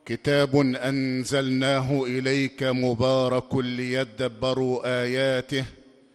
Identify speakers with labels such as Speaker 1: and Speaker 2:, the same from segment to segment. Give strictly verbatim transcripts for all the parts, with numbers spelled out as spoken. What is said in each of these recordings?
Speaker 1: كتاب أنزلناه إليك مبارك ليدبروا آياته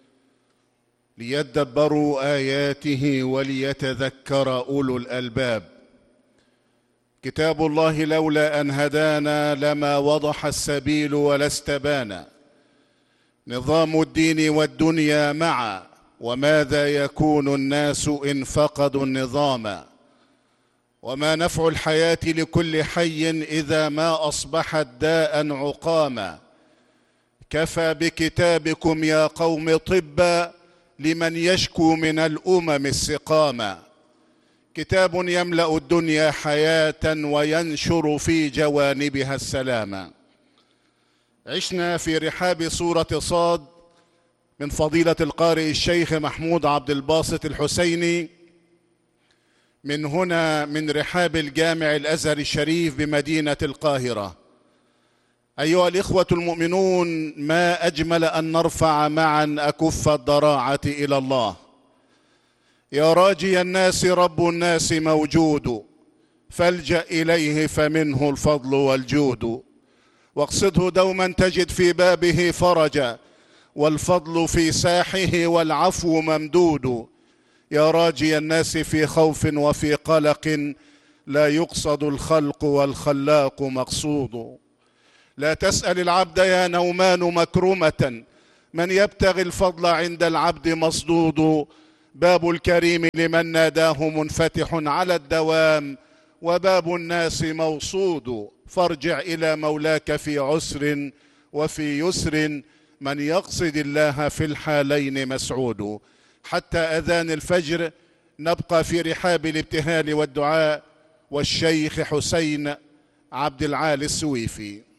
Speaker 1: ليدبروا آياته وليتذكر أولو الألباب. كتاب الله لولا أن هدانا لما وضح السبيل ولا استبانا. نظام الدين والدنيا معا، وماذا يكون الناس إن فقدوا النظام؟ وما نفع الحياة لكل حي إذا ما أصبحت داء عقاما؟ كفى بكتابكم يا قوم طبا لمن يشكو من الأمم السقاما. كتاب يملأ الدنيا حياة وينشر في جوانبها السلاما. عشنا في رحاب سورة صاد من فضيلة القارئ الشيخ محمود عبد الباسط الحسيني، من هنا من رحاب الجامع الأزهري الشريف بمدينة القاهرة. أيها الإخوة المؤمنون، ما أجمل أن نرفع معا أكف الضراعة إلى الله. يا راجي الناس رب الناس موجود، فالجأ إليه فمنه الفضل والجود. واقصده دوما تجد في بابه فرجا، والفضل في ساحه والعفو ممدود. يا راجي الناس في خوف وفي قلق، لا يقصد الخلق والخلاق مقصود. لا تسأل العبد يا نومان مكرمة، من يبتغي الفضل عند العبد مصدود. باب الكريم لمن ناداه منفتح على الدوام، وباب الناس موصود. فارجع إلى مولاك في عسر وفي يسر، من يقصد الله في الحالين مسعود. حتى أذان الفجر نبقى في رحاب الابتهال والدعاء، والشيخ حسين عبد العالي السويفي.